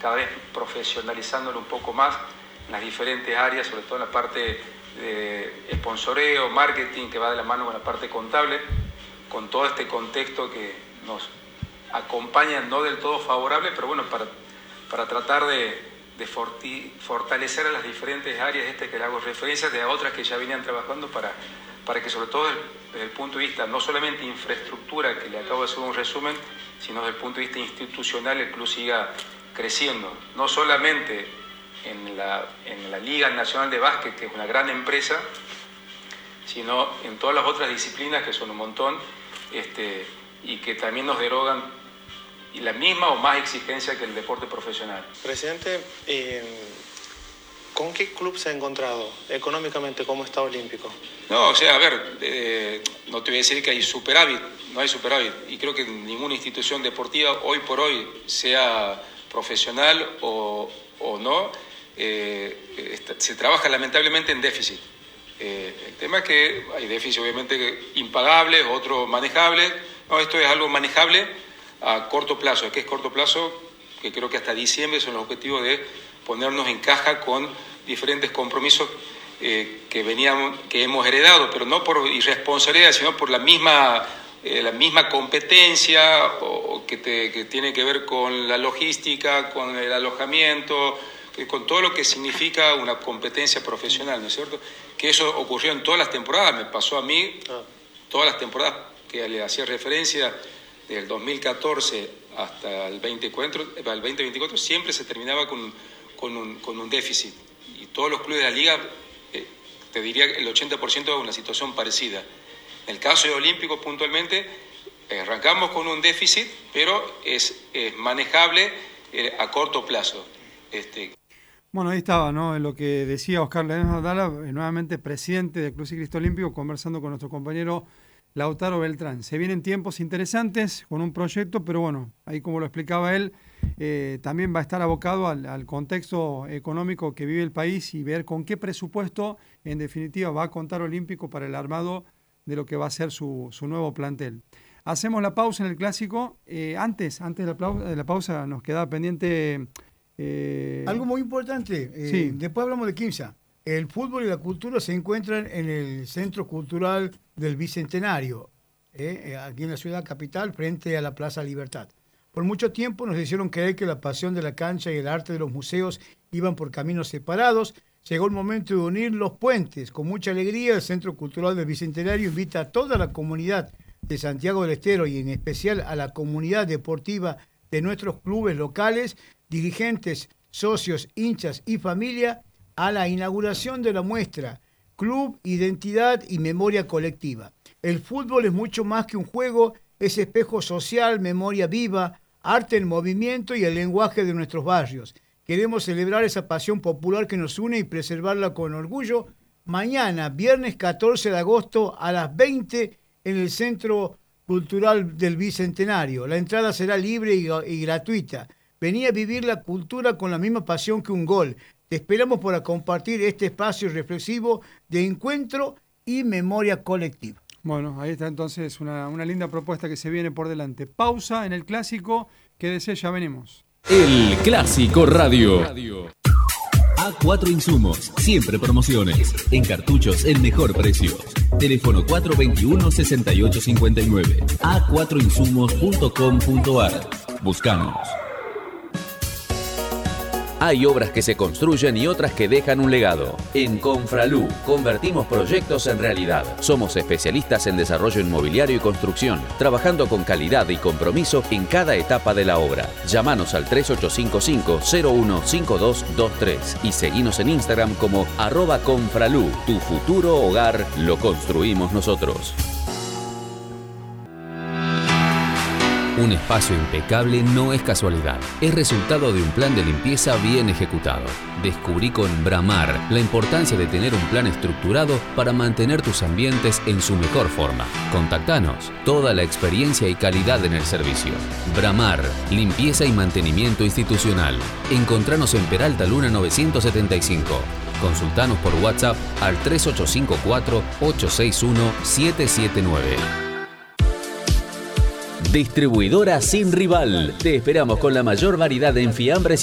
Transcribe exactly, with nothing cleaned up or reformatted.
cada vez profesionalizándolo un poco más en las diferentes áreas, sobre todo en la parte de sponsoreo, marketing, que va de la mano con la parte contable, con todo este contexto que nos acompaña, no del todo favorable, pero bueno, para, para tratar de, de forti, fortalecer a las diferentes áreas este que le hago referencia, de otras que ya venían trabajando para, para que sobre todo desde el punto de vista no solamente infraestructura, que le acabo de hacer un resumen, sino desde el punto de vista institucional el club siga creciendo, no solamente en la, en la Liga Nacional de Básquet, que es una gran empresa, sino en todas las otras disciplinas, que son un montón, este, y que también nos derogan y la misma o más exigencia que el deporte profesional. Presidente, eh, ¿con qué club se ha encontrado económicamente como Estado Olímpico? No, o sea, a ver, eh, no te voy a decir que hay superávit, no hay superávit, y creo que ninguna institución deportiva hoy por hoy, sea profesional o, o no, eh, está, se trabaja lamentablemente en déficit. Eh, el tema es que hay déficit obviamente impagables, otros manejables. No, esto es algo manejable a corto plazo. ¿Qué es corto plazo? Que creo que hasta diciembre son los objetivos de ponernos en caja con diferentes compromisos eh, que veníamos, que hemos heredado, pero no por irresponsabilidad, sino por la misma, eh, la misma competencia o, o que, te, que tiene que ver con la logística, con el alojamiento, con todo lo que significa una competencia profesional, ¿no es cierto? Que eso ocurrió en todas las temporadas, me pasó a mí, todas las temporadas que le hacía referencia, del dos mil catorce hasta el veinte veinticuatro, siempre se terminaba con, con, un, con un déficit. Y todos los clubes de la liga, eh, te diría que el ochenta por ciento es una situación parecida. En el caso de Olímpico puntualmente, eh, arrancamos con un déficit, pero es, es manejable eh, a corto plazo. Este, Bueno, ahí estaba, ¿no? En lo que decía Oscar Ledesma Dala, nuevamente presidente del Club Ciclista Olímpico, conversando con nuestro compañero Lautaro Beltrán. Se vienen tiempos interesantes con un proyecto, pero bueno, ahí como lo explicaba él, eh, también va a estar abocado al, al contexto económico que vive el país y ver con qué presupuesto, en definitiva, va a contar Olímpico para el armado de lo que va a ser su, su nuevo plantel. Hacemos la pausa en el Clásico. Eh, antes, antes de la, pausa, de la pausa nos quedaba pendiente... Eh, Algo muy importante, eh, sí. Después hablamos de Quimsa. El fútbol y la cultura se encuentran en el Centro Cultural del Bicentenario, eh, aquí en la ciudad capital, frente a la Plaza Libertad. Por mucho tiempo nos hicieron creer que la pasión de la cancha y el arte de los museos iban por caminos separados. Llegó el momento de unir los puentes. Con mucha alegría, el Centro Cultural del Bicentenario invita a toda la comunidad de Santiago del Estero y en especial a la comunidad deportiva de nuestros clubes locales, dirigentes, socios, hinchas y familia, a la inauguración de la muestra Club, Identidad y Memoria Colectiva. El fútbol es mucho más que un juego, es espejo social, memoria viva, arte en movimiento y el lenguaje de nuestros barrios. Queremos celebrar esa pasión popular que nos une y preservarla con orgullo. Mañana, viernes catorce de agosto, a las veinte, en el Centro Cultural del Bicentenario. La entrada será libre y, y gratuita. Vení a vivir la cultura con la misma pasión que un gol. Te esperamos para compartir este espacio reflexivo de encuentro y memoria colectiva. Bueno, ahí está entonces una, una linda propuesta que se viene por delante. Pausa en el Clásico. Quédese, ya venimos. El Clásico Radio. A cuatro Insumos, siempre promociones. En cartuchos, el mejor precio. Teléfono cuatro veintiuno, sesenta y ocho cincuenta y nueve. a cuatro insumos punto com punto ar. Buscanos. Hay obras que se construyen y otras que dejan un legado. En Confralú, convertimos proyectos en realidad. Somos especialistas en desarrollo inmobiliario y construcción, trabajando con calidad y compromiso en cada etapa de la obra. Llámanos al tres ocho cinco cinco, cero uno cinco dos dos tres y seguinos en Instagram como arroba Confralú. Tu futuro hogar lo construimos nosotros. Un espacio impecable no es casualidad, es resultado de un plan de limpieza bien ejecutado. Descubrí con Bramar la importancia de tener un plan estructurado para mantener tus ambientes en su mejor forma. Contactanos, toda la experiencia y calidad en el servicio. Bramar, limpieza y mantenimiento institucional. Encontranos en Peralta Luna novecientos setenta y cinco. Consultanos por WhatsApp al tres ocho cinco cuatro, ocho seis uno, siete siete nueve. Distribuidora Sin Rival. Te esperamos con la mayor variedad en fiambres